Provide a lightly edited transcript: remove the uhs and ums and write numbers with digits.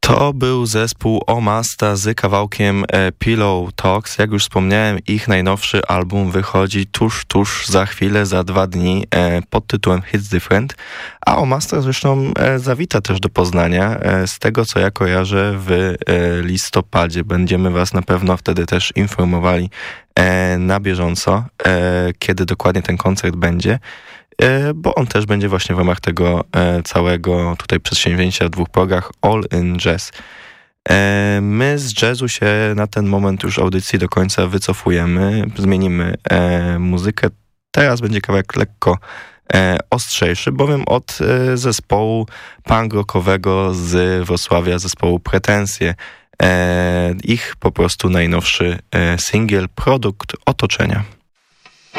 To był zespół Omasta z kawałkiem Pillow Talks. Jak już wspomniałem, ich najnowszy album wychodzi tuż za chwilę, za 2 dni pod tytułem Hits Different, a Omasta zresztą zawita też do Poznania. Z tego, co ja kojarzę, w listopadzie. Będziemy was na pewno wtedy też informowali na bieżąco, kiedy dokładnie ten koncert będzie, bo on też będzie właśnie w ramach tego całego tutaj przedsięwzięcia w 2 progach All in Jazz. My z jazzu się na ten moment już audycji do końca wycofujemy, zmienimy muzykę. Teraz będzie kawałek lekko ostrzejszy, bowiem od zespołu punk rockowego z Wrocławia, zespołu Pretensje. Ich po prostu najnowszy singiel, produkt otoczenia.